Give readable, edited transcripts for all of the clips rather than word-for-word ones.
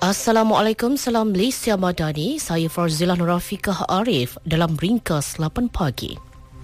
Assalamualaikum, salam Malaysia Madani. Saya Farzilah Nurafiqah Arif dalam Ringkas 8 pagi.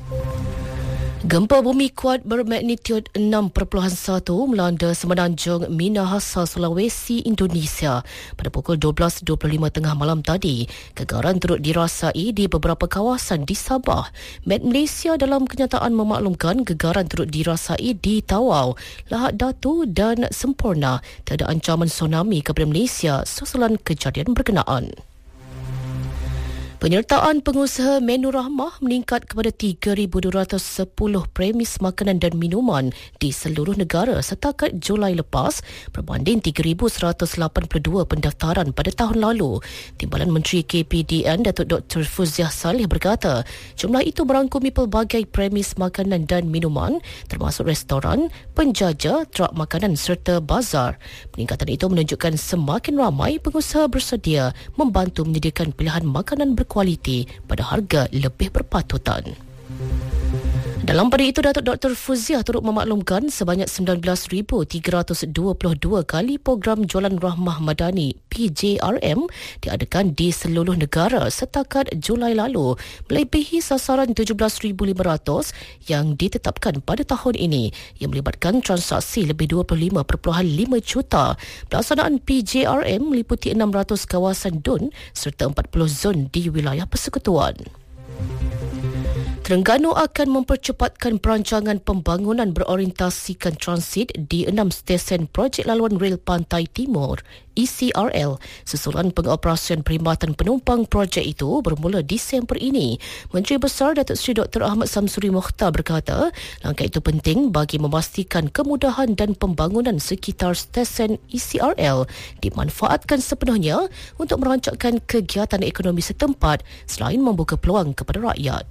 Gempa bumi kuat bermagnitud 6.1 melanda semenanjung Minahasa, Sulawesi, Indonesia pada pukul 12.25 tengah malam tadi. Gegaran turut dirasai di beberapa kawasan di Sabah. Met Malaysia dalam kenyataan memaklumkan gegaran turut dirasai di Tawau, Lahad Datu dan Semporna. Tiada ancaman tsunami kepada Malaysia susulan kejadian berkenaan. Penyertaan pengusaha menu rahmah meningkat kepada 3,210 premis makanan dan minuman di seluruh negara setakat Julai lepas berbanding 3,182 pendaftaran pada tahun lalu. Timbalan Menteri KPDN Datuk Dr. Fuziah Salih berkata, jumlah itu merangkumi pelbagai premis makanan dan minuman termasuk restoran, penjaja, trak makanan serta bazar. Peningkatan itu menunjukkan semakin ramai pengusaha bersedia membantu menyediakan pilihan makanan berkualiti pada harga lebih berpatutan. Dalam pada itu, Datuk Dr. Fuziah turut memaklumkan sebanyak 19,322 kali program Jualan Rahmah Madani PJRM diadakan di seluruh negara setakat Julai lalu, melebihi sasaran 17,500 yang ditetapkan pada tahun ini yang melibatkan transaksi lebih 25.5 juta. Pelaksanaan PJRM meliputi 600 kawasan DUN serta 40 zon di wilayah persekutuan. Terengganu akan mempercepatkan perancangan pembangunan berorientasikan transit di 6 stesen projek laluan rel Pantai Timur ECRL susulan pengoperasian perkhidmatan penumpang projek itu bermula Disember ini. Menteri Besar Datuk Seri Dr. Ahmad Samsuri Mokhtar berkata, langkah itu penting bagi memastikan kemudahan dan pembangunan sekitar stesen ECRL dimanfaatkan sepenuhnya untuk merancangkan kegiatan ekonomi setempat selain membuka peluang kepada rakyat.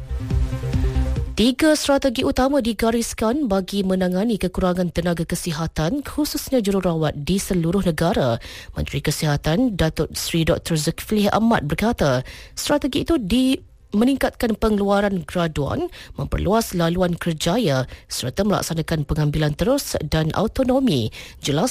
3 strategi utama digariskan bagi menangani kekurangan tenaga kesihatan khususnya jururawat di seluruh negara. Menteri Kesihatan Datuk Seri Dr. Zulkifli Ahmad berkata, strategi itu meningkatkan pengeluaran graduan, memperluas laluan kerjaya serta melaksanakan pengambilan terus dan autonomi. Jelas